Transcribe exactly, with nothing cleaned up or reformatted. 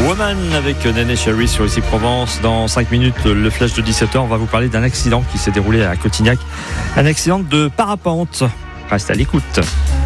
Woman avec Néné Chéri sur ici Provence. Dans cinq minutes, le flash de dix-sept heures, on va vous parler d'un accident qui s'est déroulé à Cotignac. Un accident de parapente. Reste à l'écoute.